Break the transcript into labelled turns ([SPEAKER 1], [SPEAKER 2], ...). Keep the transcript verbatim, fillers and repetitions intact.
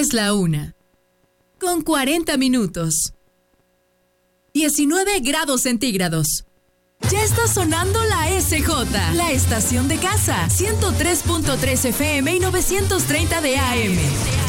[SPEAKER 1] Es la una, con cuarenta minutos. diecinueve grados centígrados. Ya está sonando la S J, la estación de casa, ciento tres punto tres F M y novecientos treinta de A M.